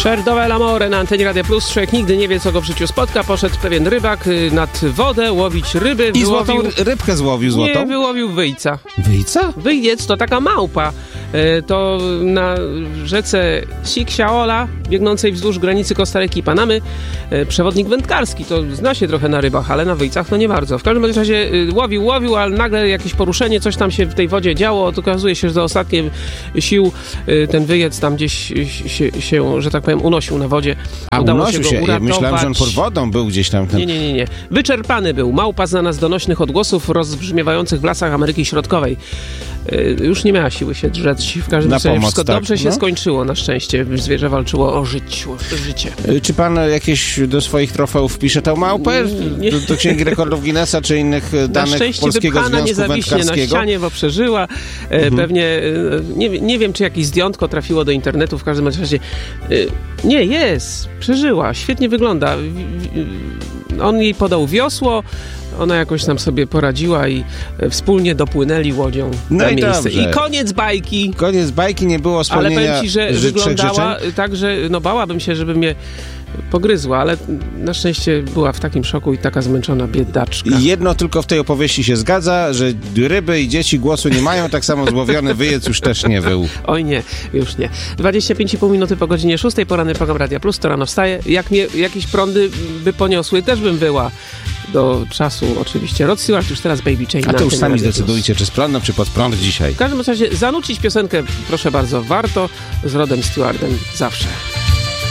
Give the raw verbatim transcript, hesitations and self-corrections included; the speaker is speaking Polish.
Sherdove l'amore na antenie Radia Plus. Człowiek nigdy nie wie, co go w życiu spotka. Poszedł pewien rybak nad wodę łowić ryby. I wyłowił... złotą rybkę złowił, złotą? Nie, wyłowił wyjca. Wyjca? Wyjec to taka małpa. To na rzece Siksiaola, biegnącej wzdłuż granicy Kostaryki i Panamy, przewodnik wędkarski. To zna się trochę na rybach, ale na wyjcach to nie bardzo. W każdym razie łowił, łowił, ale nagle jakieś poruszenie, coś tam się w tej wodzie działo. Okazuje się, że za ostatkiem sił ten wyjec tam gdzieś się, się że tak powiem, unosił na wodzie. A Udało unosił się, się? go Ja myślałem, że on pod wodą był gdzieś tam. Ten... Nie, nie, nie, nie. Wyczerpany był. Małpa znana z donośnych odgłosów rozbrzmiewających w lasach Ameryki Środkowej. Już nie miała siły się drzeć. W każdym razie wszystko tak, dobrze no? się skończyło. Na szczęście zwierzę walczyło o życie. życie. Czy pan jakieś do swoich trofeów wpisze tę małpę? Nie. Do, do Księgi Rekordów Guinnessa czy innych danych na Polskiego wypchana Związku niezawiśnie na Wędkarskiego? ścianie, bo przeżyła. Mhm. Pewnie, nie, nie wiem, czy jakieś zdjątko trafiło do internetu. W każdym razie nie, jest. Przeżyła. Świetnie wygląda. On jej podał wiosło. Ona jakoś tam sobie poradziła i wspólnie dopłynęli łodzią no na i miejsce. Dobrze. I koniec bajki. Koniec bajki, nie było spełnienia. Ale powiem ci, że wyglądała życzeń? tak, że no bałabym się, żeby mnie pogryzła, ale na szczęście była w takim szoku i taka zmęczona biedaczka. Jedno tylko w tej opowieści się zgadza, że ryby i dzieci głosu nie mają, tak samo złowiony wyjec już też nie wył. Oj nie, już nie. dwadzieścia pięć i pół minuty po godzinie szóstej, poranny program Radia Plus, to rano wstaje. Jak mnie jakieś prądy by poniosły, też bym wyła. Do czasu oczywiście. Rod Stewart już teraz Baby Chain. A to już sami Radio zdecydujcie, czy z prądem, czy pod prąd dzisiaj. W każdym razie zanucić piosenkę, proszę bardzo, warto z Rodem Stewardem zawsze.